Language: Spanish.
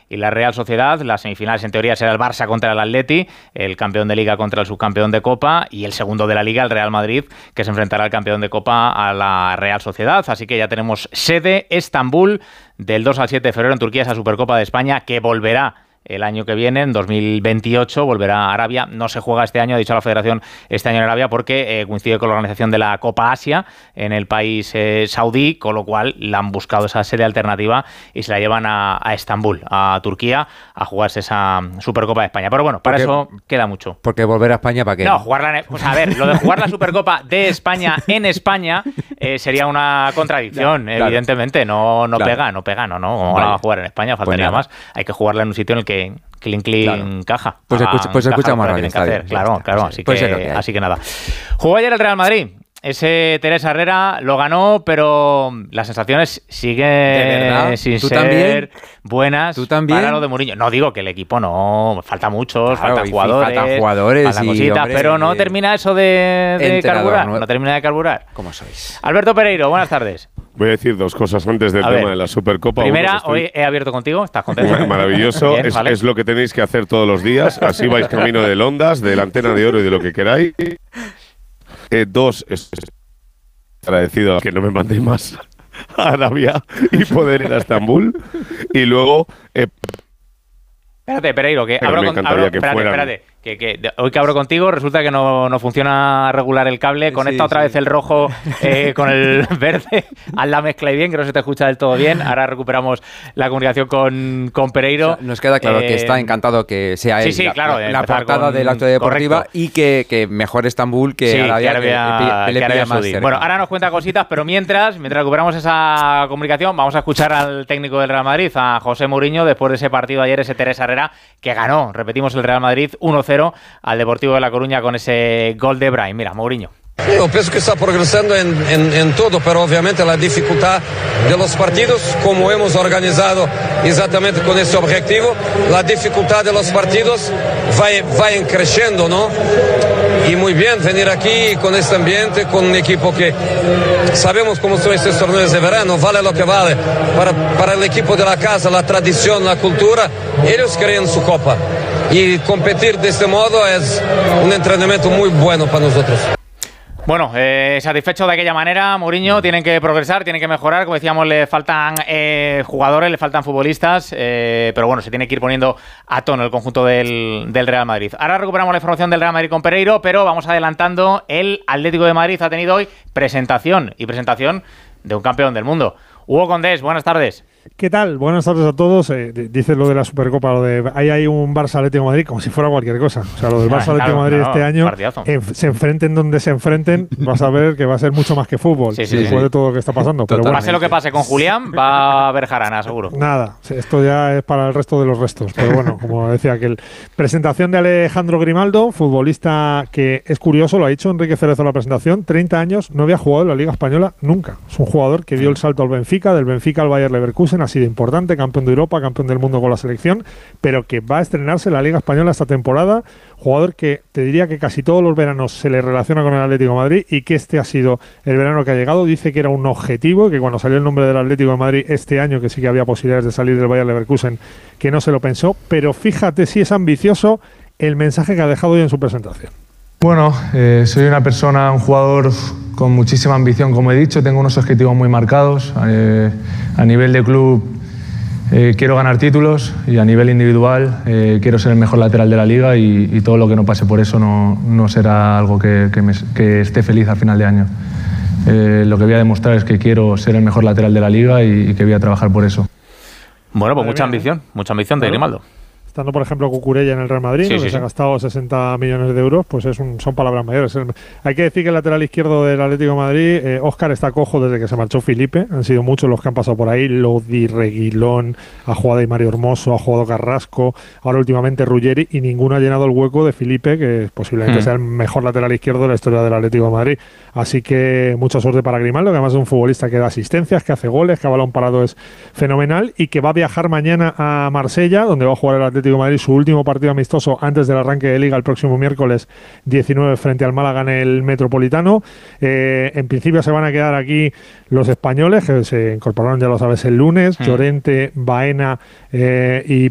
y la Real Sociedad. Las semifinales en teoría será el Barça contra el Atleti, el campeón de Liga contra el subcampeón de Copa y el segundo de la Liga, el Real Madrid, que se enfrentará al campeón de Copa, a la Real Sociedad. Así que ya tenemos sede, Estambul, del 2 al 7 de febrero en Turquía, esa Supercopa de España que volverá el año que viene, en 2028, volverá a Arabia. No se juega este año, ha dicho la Federación, este año en Arabia, porque coincide con la organización de la Copa Asia en el país saudí, con lo cual la han buscado esa sede alternativa y se la llevan a Estambul, a Turquía, a jugarse esa Supercopa de España. Pero bueno, para eso queda mucho. Porque volver a España, ¿para qué? No, jugarla pues a ver, lo de jugar la Supercopa de España en España sería una contradicción, claro. Evidentemente. No pega. No vale. A jugar en España, faltaría más. Hay que jugarla en un sitio en el que encaja. Pues escuchamos radio. Claro, así que nada. Jugó ayer el Real Madrid. Ese Teresa Herrera lo ganó, pero las sensaciones siguen sin ser también? buenas. ¿Tú también? Para lo de Mourinho. No digo que el equipo no, falta muchos, claro, faltan jugadores, faltan cositas, hombre, pero no termina eso de carburar. No termina de carburar. ¿Cómo sois? Alberto Pereiro, buenas tardes. Voy a decir dos cosas antes del tema de la Supercopa. Primera, hoy he abierto contigo, ¿estás contento? Maravilloso, bien, es lo que tenéis que hacer todos los días, así vais camino del Ondas, de la Antena de Oro y de lo que queráis. Dos, agradecido a que no me mandéis más a Arabia y poder ir a Estambul. Y luego... Espérate, Pereiro, que espérate. Que hoy que abro contigo resulta que no funciona regular el cable. Conecta otra vez el rojo con el verde. Haz la mezcla y bien, que no se te escucha del todo bien. Ahora recuperamos la comunicación con Pereiro. O sea, nos queda claro que está encantado que sea él la portada del acto de deportiva. Correcto. Y que mejor Estambul que Arabia Saudí. Bueno, ahora nos cuenta cositas, pero mientras recuperamos esa comunicación, vamos a escuchar al técnico del Real Madrid, a José Mourinho, después de ese partido ayer, ese Teresa Herrera, que ganó, repetimos, el Real Madrid 1-0 al Deportivo de La Coruña con ese gol de Brahim. Mira, Mourinho. Yo pienso que está progresando en todo, pero obviamente la dificultad de los partidos, como hemos organizado exactamente con ese objetivo, la dificultad de los partidos va creciendo, ¿no? Y muy bien venir aquí con este ambiente, con un equipo que sabemos cómo son estos torneos de verano, vale lo que vale. Para el equipo de la casa, la tradición, la cultura, ellos creen su copa. Y competir de este modo es un entrenamiento muy bueno para nosotros. Bueno, satisfecho de aquella manera, Mourinho, tienen que progresar, tienen que mejorar, como decíamos, le faltan jugadores, le faltan futbolistas, pero bueno, se tiene que ir poniendo a tono el conjunto del Real Madrid. Ahora recuperamos la información del Real Madrid con Pereiro, pero vamos adelantando, el Atlético de Madrid ha tenido hoy presentación de un campeón del mundo. Hugo Condés, buenas tardes. ¿Qué tal? Buenas tardes a todos. Dices lo de la Supercopa, ahí hay un Barça Atlético de Madrid como si fuera cualquier cosa. O sea, lo del Barça Atlético de Madrid este año, se enfrenten donde se enfrenten, vas a ver que va a ser mucho más que fútbol después de todo lo que está pasando. Pero bueno, pase lo que pase con Julián, va a haber jarana, seguro. Nada, esto ya es para el resto de los restos. Pero bueno, como decía, presentación de Alejandro Grimaldo, futbolista que es curioso, lo ha dicho Enrique Cerezo en la presentación, 30 años, no había jugado en la Liga Española nunca. Es un jugador que dio el salto al Benfica, del Benfica al Bayer Leverkusen, ha sido importante, campeón de Europa, campeón del mundo con la selección, pero que va a estrenarse en la Liga Española esta temporada, jugador que te diría que casi todos los veranos se le relaciona con el Atlético de Madrid y que este ha sido el verano que ha llegado. Dice que era un objetivo, que cuando salió el nombre del Atlético de Madrid este año, que sí que había posibilidades de salir del Bayer Leverkusen, que no se lo pensó, pero fíjate si es ambicioso el mensaje que ha dejado hoy en su presentación. Bueno, soy una persona, un jugador con muchísima ambición, como he dicho, tengo unos objetivos muy marcados. A nivel de club quiero ganar títulos y a nivel individual quiero ser el mejor lateral de la liga y todo lo que no pase por eso no será algo que esté feliz al final de año. Lo que voy a demostrar es que quiero ser el mejor lateral de la liga y que voy a trabajar por eso. Bueno, pues mucha ambición de Grimaldo. Estando, por ejemplo, Cucurella en el Real Madrid, que se ha gastado 60 millones de euros, pues son palabras mayores. Hay que decir que el lateral izquierdo del Atlético de Madrid, Óscar, está cojo desde que se marchó Filipe. Han sido muchos los que han pasado por ahí. Lodi, Reguilón, ha jugado ahí Mario Hermoso, ha jugado Carrasco, ahora últimamente Ruggeri, y ninguno ha llenado el hueco de Filipe, que posiblemente sea el mejor lateral izquierdo de la historia del Atlético de Madrid. Así que mucha suerte para Grimaldo, que además es un futbolista que da asistencias, que hace goles, que a balón parado es fenomenal y que va a viajar mañana a Marsella, donde va a jugar el Atlético de Madrid su último partido amistoso antes del arranque de Liga el próximo miércoles 19 frente al Málaga en el Metropolitano. En principio se van a quedar aquí los españoles, que se incorporaron, ya lo sabes, el lunes, Llorente, Baena y